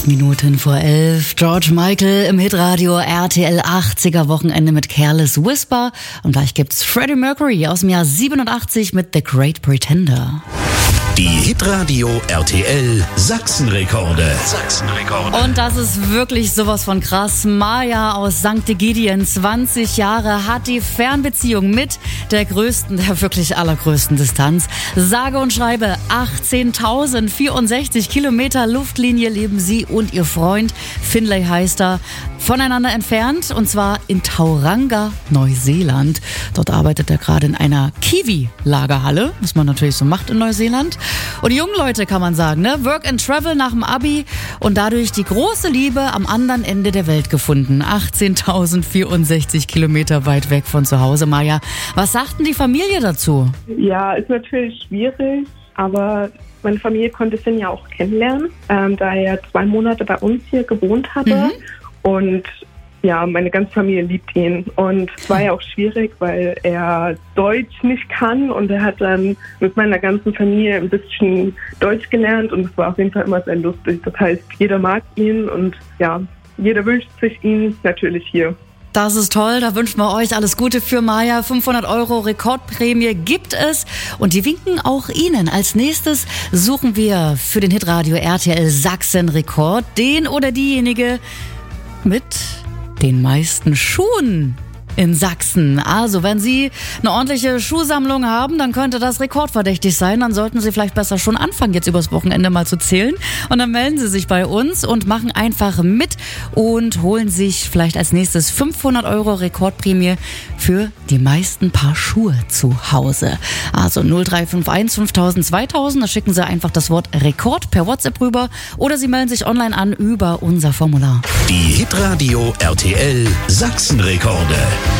Minuten vor 11. George Michael im Hitradio RTL 80er Wochenende mit Careless Whisper. Und gleich gibt's Freddie Mercury aus dem Jahr 87 mit The Great Pretender. Die Hitradio RTL Sachsenrekorde. Und das ist wirklich sowas von krass. Maja aus St. Egidien, 20 Jahre, hat die Fernbeziehung mit der größten, der wirklich allergrößten Distanz. Sage und schreibe 18.064 Kilometer Luftlinie leben sie und ihr Freund, Finlay heißt er, voneinander entfernt, und zwar in Tauranga, Neuseeland. Dort arbeitet er gerade in einer Kiwi-Lagerhalle, was man natürlich so macht in Neuseeland. Und die jungen Leute, kann man sagen, ne? Work and Travel nach dem Abi und dadurch die große Liebe am anderen Ende der Welt gefunden. 18.064 Kilometer weit weg von zu Hause. Maja, was sagt denn die Familie dazu? Ja, ist natürlich schwierig, aber meine Familie konnte Finn ja auch kennenlernen, da er 2 Monate bei uns hier gewohnt hatte. Und ja, meine ganze Familie liebt ihn. Und es war ja auch schwierig, weil er Deutsch nicht kann. Und er hat dann mit meiner ganzen Familie ein bisschen Deutsch gelernt. Und es war auf jeden Fall immer sehr lustig. Das heißt, jeder mag ihn und ja, jeder wünscht sich ihn natürlich hier. Das ist toll, da wünschen wir euch alles Gute für Maja. 500 € Rekordprämie gibt es und die winken auch Ihnen. Als nächstes suchen wir für den Hitradio RTL Sachsen-Rekord den oder diejenige mit den meisten Schuhen in Sachsen. Also, wenn Sie eine ordentliche Schuhsammlung haben, dann könnte das rekordverdächtig sein. Dann sollten Sie vielleicht besser schon anfangen, jetzt übers Wochenende mal zu zählen. Und dann melden Sie sich bei uns und machen einfach mit und holen sich vielleicht als nächstes 500 € Rekordprämie für die meisten Paar Schuhe zu Hause. Also 0351 5000 2000, da schicken Sie einfach das Wort Rekord per WhatsApp rüber oder Sie melden sich online an über unser Formular. Die Hitradio RTL Sachsenrekorde.